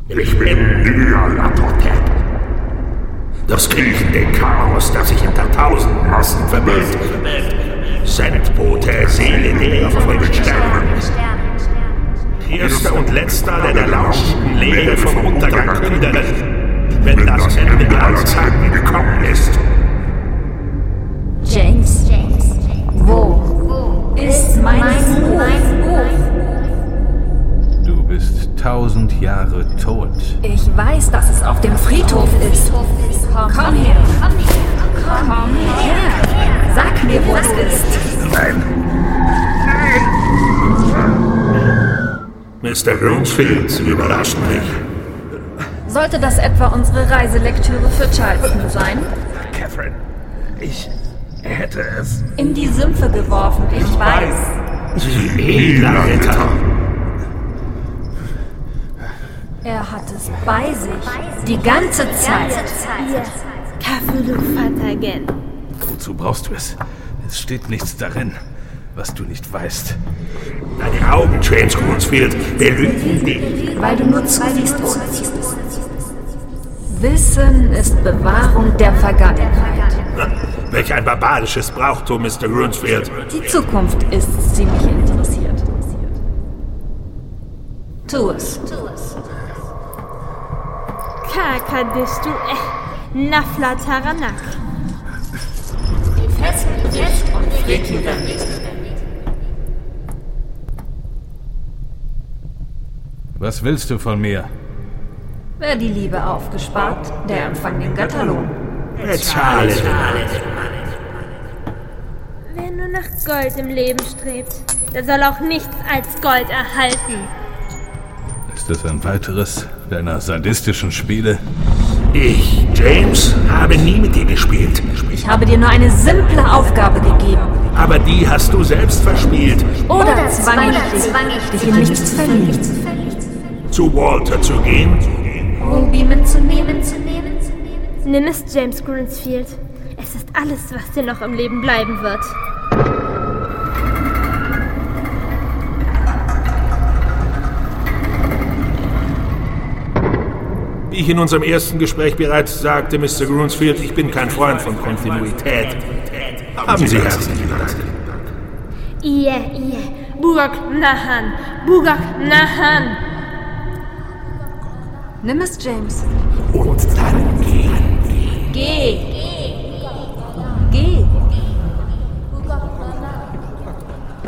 Ich bin Nyarlathotep. Das kriechende Chaos, das sich hinter tausend Massen verbirgt. Sendbote, Seele der von den Sternen. Erster und letzter, der der lauschenden Lehre vom Untergang kündet, wenn das Ende aller Zeiten gekommen ist. James, wo ist mein Buch? Du bist 1000 Jahre tot. Ich weiß, dass es auf dem Friedhof ist. Komm her. Komm her. Sag mir, wo es ist. Nein. Mr. Groundsfield, Sie überraschen mich. Sollte das etwa unsere Reiselektüre für Charleston sein? Catherine, ich hätte es... In die Sümpfe geworfen, ich weiß. Sie edler Ritter. Er hat es bei sich. Die ganze Zeit. Kafulu Fatagen. Wozu brauchst du es? Es steht nichts darin, was du nicht weißt. Deine Augen, James Groundsfield, belügen dich. Weil du nur zusiehst uns. Wissen ist Bewahrung der Vergangenheit. Welch ein barbarisches Brauchtum, Mr. Groundsfield. Die Zukunft ist ziemlich interessiert. Tu es. Kakadistu Nafla Taranak. Fest und friedlich. Was willst du von mir? Wer die Liebe aufgespart, der empfang den Götterlohn. Zahle. Wer nur nach Gold im Leben strebt, der soll auch nichts als Gold erhalten. Ist das ein weiteres deiner sadistischen Spiele? Ich, James, habe nie mit dir gespielt. Ich habe dir nur eine simple Aufgabe gegeben. Aber die hast du selbst verspielt. Oder zwang ich dich in nichts zu verlieben. Zu Walter zu gehen. Ruby mitzunehmen. Nimm es, James Groundsfield. Es ist alles, was dir noch im Leben bleiben wird. Wie ich in unserem ersten Gespräch bereits sagte, Mr. Groundsfield, ich bin kein Freund von Kontinuität. Haben Sie herzlichen Dank. Ie. Bugak Nahan. Nimm es, James. Und dann gehen. Geh.